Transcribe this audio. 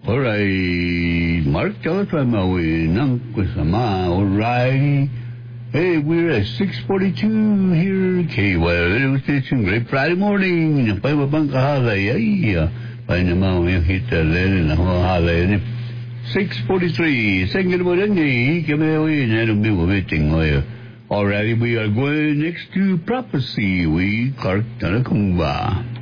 All right, Mark, tell us why nang kusama. All right. Hey, we're at 6:42 here, KYL Station. Great Friday morning. Napay mabang kahalay. Ay, pay naman yung hit len na kahalay. 6:43. Second mo rin eh. Kami ay nanong meeting ngayon. Alrighty, we are going next to Prophecy. We Clark Tanakungba.